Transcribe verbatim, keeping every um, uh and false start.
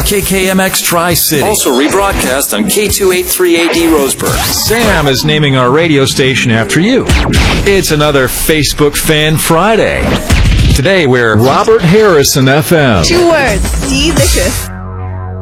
K K M X Tri-City. Also rebroadcast on K two eighty-three A D Roseburg. Sam is naming our radio station after you. It's another Facebook Fan Friday. Today we're Robert Harrison F M. Two words, delicious.